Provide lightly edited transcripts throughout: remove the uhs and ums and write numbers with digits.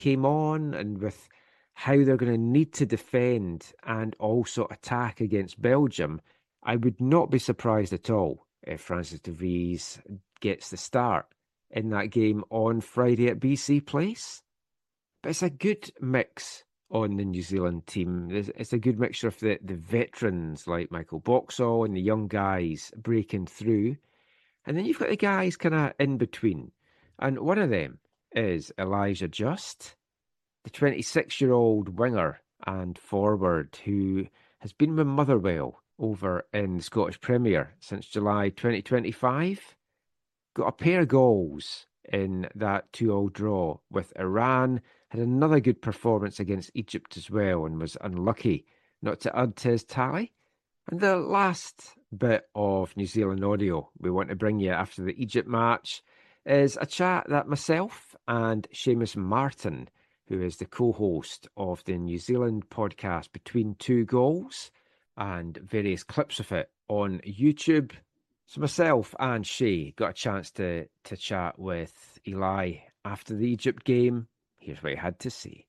came on and with how they're going to need to defend and also attack against Belgium, I would not be surprised at all if Francis de Vries gets the start in that game on Friday at BC Place. But it's a good mix on the New Zealand team. It's a good mixture of the veterans like Michael Boxall and the young guys breaking through. And then you've got the guys kind of in between. And one of them is Elijah Just, the 26-year-old winger and forward who has been with Motherwell over in the Scottish Premier since July 2025. Got a pair of goals in that 2-2 draw with Iran, had another good performance against Egypt as well and was unlucky not to add to his tally. And the last bit of New Zealand audio we want to bring you after the Egypt match is a chat that myself and Seamus Martin, who is the co-host of the New Zealand podcast Between Two Goals, and various clips of it on YouTube. So myself and Shay got a chance to chat with Eli after the Egypt game. Here's what he had to say.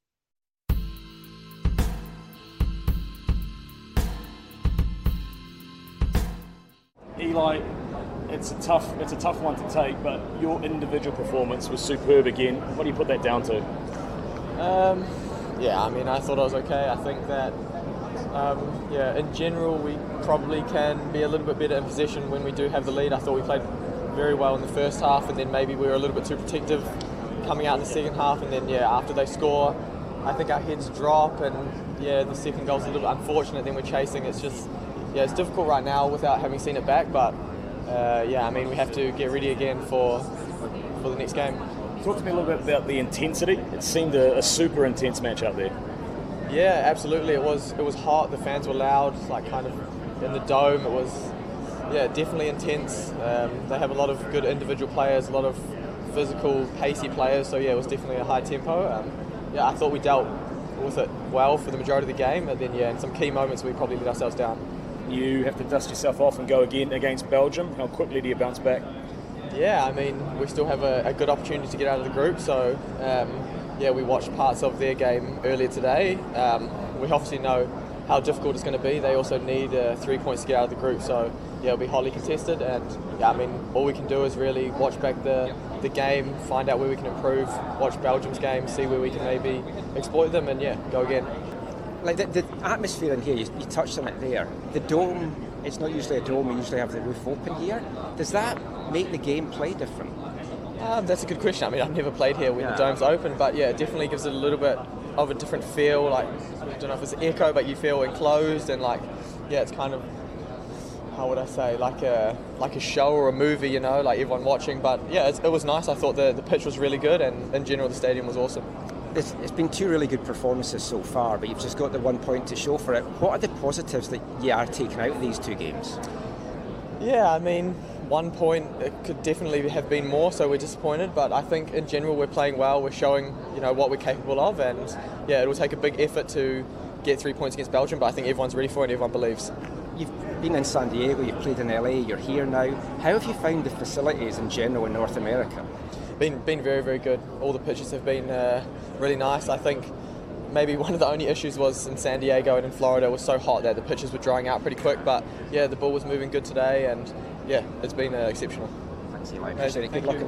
Eli, it's a tough one to take, but your individual performance was superb again. What do you put that down to? I thought I was okay. I think that, in general, we probably can be a little bit better in possession when we do have the lead. I thought we played very well in the first half, and then maybe we were a little bit too protective coming out in the second half, and then, after they score, I think our heads drop, and, the second goal's a little unfortunate, then we're chasing. It's just, it's difficult right now without having seen it back, but, we have to get ready again for the next game. Talk to me a little bit about the intensity. It seemed a super intense match out there. Yeah, absolutely. It was hot. The fans were loud, like kind of in the dome. It was, definitely intense. They have a lot of good individual players, a lot of physical, pacey players. So it was definitely a high tempo. I thought we dealt with it well for the majority of the game, and then in some key moments we probably let ourselves down. You have to dust yourself off and go again against Belgium. How quickly do you bounce back? We still have a good opportunity to get out of the group, so we watched parts of their game earlier today. We obviously know how difficult it's going to be. They also need 3 points to get out of the group, so it'll be hotly contested, and all we can do is really watch back the game, find out where we can improve, watch Belgium's game, see where we can maybe exploit them, and go again. Like the atmosphere in here, you touched on it there. The dome, it's not usually a dome, we usually have the roof open here. Does that make the game play different? That's a good question. I've never played here when the dome's open, but it definitely gives it a little bit of a different feel. Like, I don't know if it's echo, but you feel enclosed, and it's kind of, how would I say, like a show or a movie, like everyone watching. But it was nice. I thought the pitch was really good, and in general the stadium was awesome. It's been two really good performances so far, but you've just got the 1 point to show for it. What are the positives that you are taking out of these two games? 1 point, it could definitely have been more, so we're disappointed, but I think in general we're playing well, we're showing what we're capable of, and it'll take a big effort to get 3 points against Belgium, but I think everyone's ready for it and everyone believes. You've been in San Diego, you've played in LA, you're here now. How have you found the facilities in general in North America? Been very, very good. All the pitches have been really nice. I think maybe one of the only issues was in San Diego and in Florida it was so hot that the pitches were drying out pretty quick, but the ball was moving good today, and it's been exceptional. Thanks, Eli. Appreciate it. Good luck.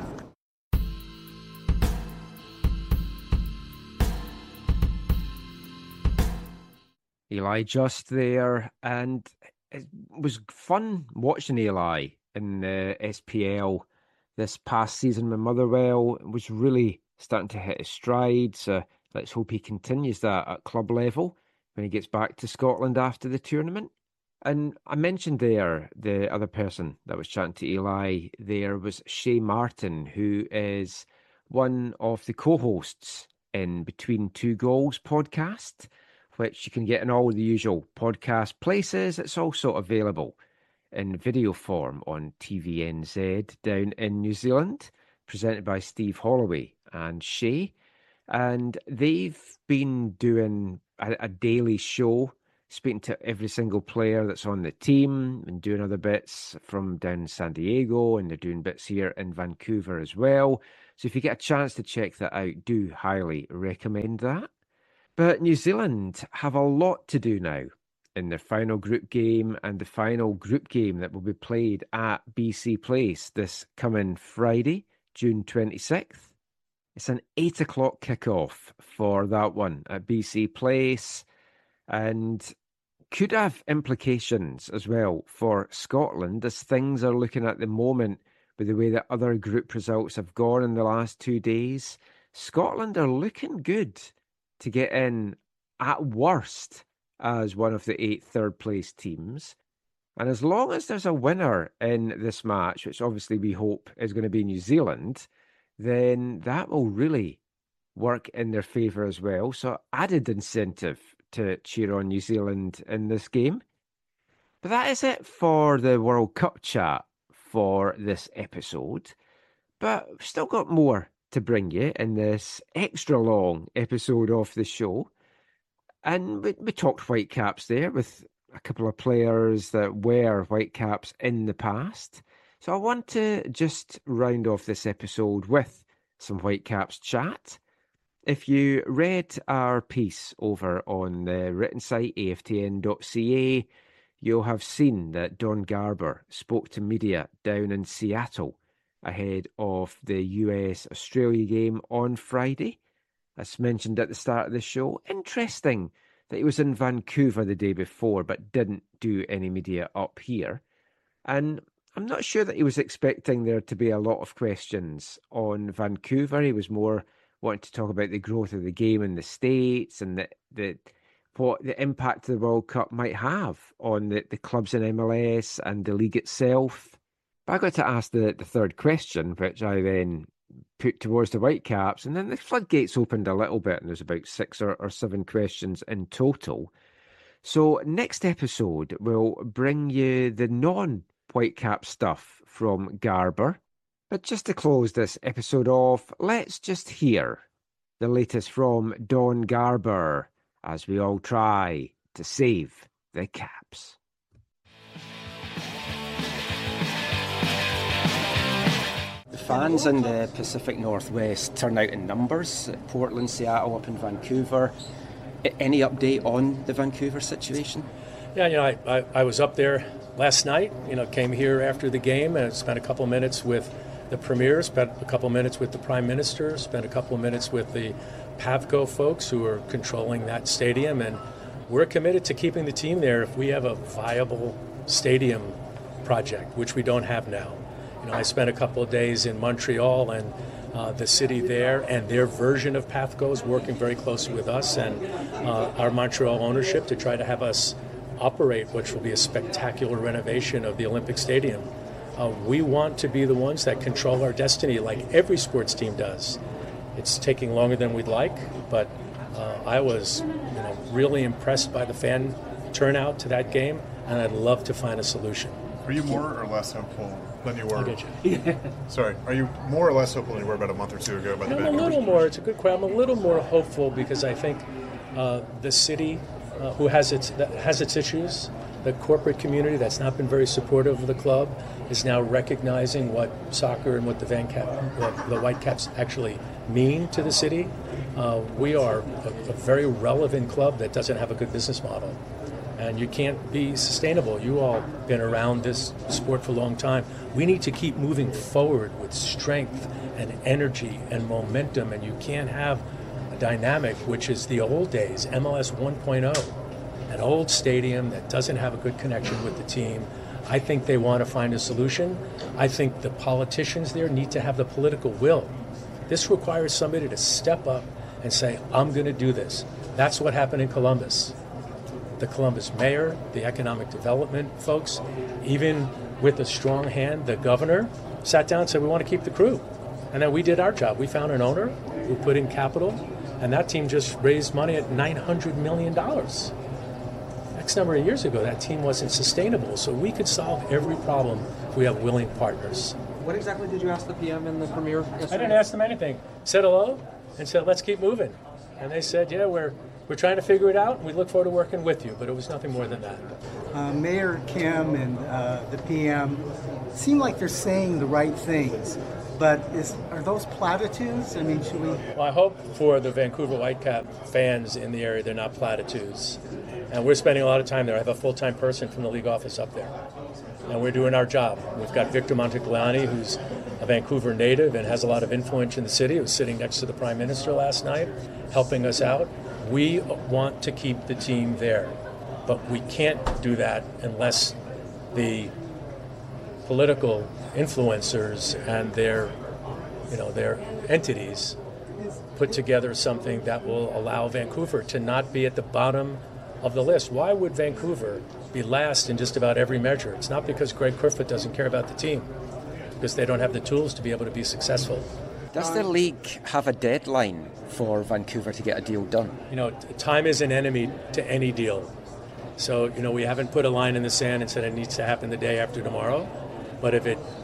Eli Just there, and it was fun watching Eli in the SPL this past season with Motherwell. It was really starting to hit his stride, so let's hope he continues that at club level when he gets back to Scotland after the tournament. And I mentioned there the other person that was chatting to Eli there was Shay Martin, who is one of the co-hosts in Between Two Goals podcast, which you can get in all the usual podcast places. It's also available in video form on TVNZ down in New Zealand, presented by Steve Holloway and Shay. And they've been doing a daily show, speaking to every single player that's on the team and doing other bits from down in San Diego, and they're doing bits here in Vancouver as well. So if you get a chance to check that out, do highly recommend that. But New Zealand have a lot to do now in their final group game and the final group game that will be played at BC Place this coming Friday, June 26th. It's an 8 o'clock kickoff for that one at BC Place and could have implications as well for Scotland as things are looking at the moment with the way that other group results have gone in the last 2 days. Scotland are looking good to get in at worst as one of the 8 third-place teams. And as long as there's a winner in this match, which obviously we hope is going to be New Zealand, then that will really work in their favour as well. So added incentive to cheer on New Zealand in this game. But that is it for the World Cup chat for this episode. But we've still got more to bring you in this extra long episode of the show. And we talked Whitecaps there with a couple of players that were Whitecaps in the past. So I want to just round off this episode with some Whitecaps chat. If you read our piece over on the written site, aftn.ca, you'll have seen that Don Garber spoke to media down in Seattle ahead of the US-Australia game on Friday. As mentioned at the start of the show, interesting that he was in Vancouver the day before but didn't do any media up here. And I'm not sure that he was expecting there to be a lot of questions on Vancouver. He was more wanting to talk about the growth of the game in the States and what the impact the World Cup might have on the clubs in MLS and the league itself. But I got to ask the third question, which I then put towards the Whitecaps, and then the floodgates opened a little bit, and there's about 6 or 7 questions in total. So next episode, we'll bring you the non-Whitecap stuff from Garber. But just to close this episode off, let's just hear the latest from Don Garber as we all try to save the Caps. The fans in the Pacific Northwest turn out in numbers. Portland, Seattle, up in Vancouver. Any update on the Vancouver situation? Yeah, I was up there last night. Came here after the game and spent a couple minutes with the Premier, spent a couple minutes with the Prime Minister, spent a couple of minutes with the PAVCO folks who are controlling that stadium, and we're committed to keeping the team there if we have a viable stadium project, which we don't have now. I spent a couple of days in Montreal and the city there, and their version of PAVCO is working very closely with us and our Montreal ownership to try to have us operate, which will be a spectacular renovation of the Olympic Stadium. We want to be the ones that control our destiny like every sports team does. It's taking longer than we'd like, but I was really impressed by the fan turnout to that game, and I'd love to find a solution. Are you more or less hopeful than you were? I'll get you. Sorry. Are you more or less hopeful than you were about a month or two ago? About I'm a little more. It's a good question. I'm a little more hopeful because I think the city, who has its issues, the corporate community that's not been very supportive of the club, is now recognizing what soccer and what the Whitecaps actually mean to the city. We are a very relevant club that doesn't have a good business model. And you can't be sustainable. You all been around this sport for a long time. We need to keep moving forward with strength and energy and momentum, and you can't have a dynamic which is the old days, MLS 1.0, an old stadium that doesn't have a good connection with the team. I think they want to find a solution. I think the politicians there need to have the political will. This requires somebody to step up and say, I'm going to do this. That's what happened in Columbus. The Columbus mayor, the economic development folks, even with a strong hand, the governor sat down and said, we want to keep the crew. And then we did our job. We found an owner who put in capital, and that team just raised money at $900 million. X number of years ago, that team wasn't sustainable, so we could solve every problem if we have willing partners. What exactly did you ask the PM and the Premier yesterday? I didn't ask them anything. Said hello and said, let's keep moving. And they said, yeah, we're trying to figure it out, and we look forward to working with you. But it was nothing more than that. Mayor Kim and the PM seem like they're saying the right things, but are those platitudes? I mean, should we? Well, I hope for the Vancouver Whitecap fans in the area, they're not platitudes. And we're spending a lot of time there. I have a full-time person from the league office up there. And we're doing our job. We've got Victor Montagliani, who's a Vancouver native and has a lot of influence in the city, who was sitting next to the Prime Minister last night, helping us out. We want to keep the team there, but we can't do that unless the political influencers and their entities put together something that will allow Vancouver to not be at the bottom of the list. Why would Vancouver be last in just about every measure? It's not because Greg Kerfoot doesn't care about the team, because they don't have the tools to be able to be successful. Does the league have a deadline for Vancouver to get a deal done? Time is an enemy to any deal. So, we haven't put a line in the sand and said it needs to happen the day after tomorrow. But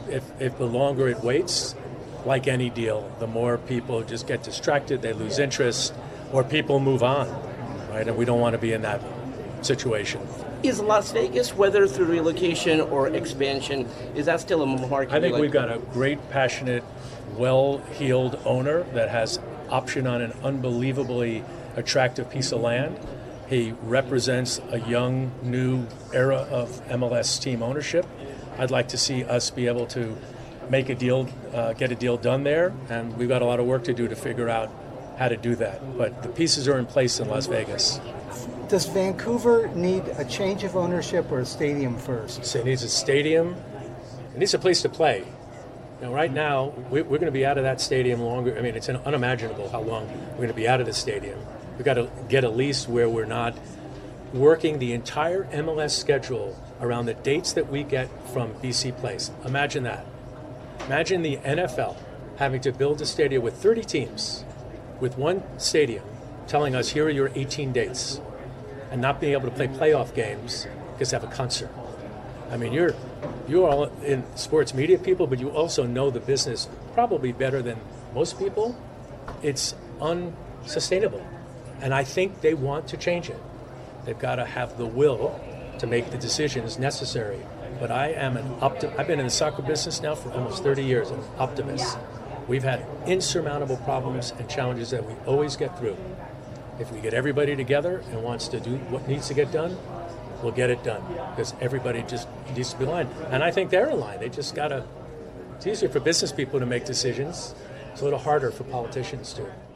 if the longer it waits, like any deal, the more people just get distracted, they lose interest, or people move on, right? And we don't want to be in that situation. Is Las Vegas, whether through relocation or expansion, is that still a market? I think we've got a great, passionate, well-heeled owner that has option on an unbelievably attractive piece of land. He represents a young, new era of MLS team ownership. I'd like to see us be able to make a deal, get a deal done there, and we've got a lot of work to do to figure out how to do that. But the pieces are in place in Las Vegas. Does Vancouver need a change of ownership or a stadium first? So it needs a stadium. It needs a place to play. Right now, we're going to be out of that stadium longer. I mean, it's unimaginable how long we're going to be out of the stadium. We've got to get a lease where we're not working the entire MLS schedule around the dates that we get from BC Place. Imagine that. Imagine the NFL having to build a stadium with 30 teams, with one stadium, telling us, here are your 18 dates, and not being able to play playoff games because they have a concert. I mean, you're all in sports media people, but you also know the business probably better than most people. It's unsustainable. And I think they want to change it. They've got to have the will to make the decisions necessary. But I am I've been in the soccer business now for almost 30 years, an optimist. We've had insurmountable problems and challenges that we always get through. If we get everybody together and wants to do what needs to get done, we'll get it done, because everybody just needs to be aligned. And I think they're aligned. They just got to, it's easier for business people to make decisions. It's a little harder for politicians to.